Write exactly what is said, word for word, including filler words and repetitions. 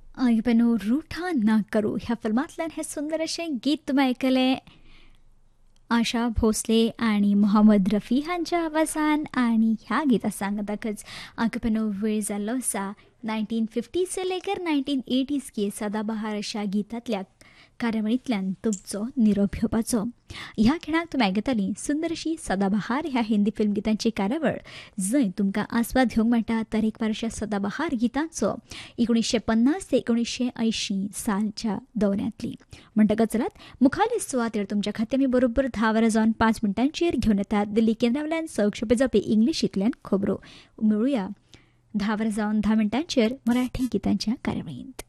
ऐबनो रूठा ना करू ह्या फिल्मातल्यान हे सुंदर अशें गीत तुमी आयकलें आशा भोसले आणि मोहम्मद रफी हांच्या आवाजान. आणि ह्या गिता सांगताकच आंकपनो वेळ जाल्लो आसा नायन्टीन फिफ्टी से लेकर नायन्टीन एटीज के सदाबहार अशा गितांतल्या कार्यावळींतल्यान तुमचो निरोप घेवपाचो. ह्या खिणाक तुमी आयकतालीं सुंदर अशी सदाबहार ह्या हिंदी फिल्म गितांची कार्यावळ, जंय तुमकां आस्वाद घेवंक मेळटा तरेकवार अशा सदाबहार गितांचो एकोणीसशे पन्नास ते एकोणीसशे अंयशीं सालच्या दौऱ्यांतली. म्हणटकच चलात मुखाल्ली सुवातेर तुमच्या खातीर आमी बरोबर धा वरां जावन पांच मिनटांचेर घेवन येतात दिल्ली केंद्रावयल्यान संक्षेपी जावपी इंग्लिशींतल्यान खबरो. मेळुया धा वरां जावन धा मिनटांचेर मराठी गितांच्या कार्यावळींत.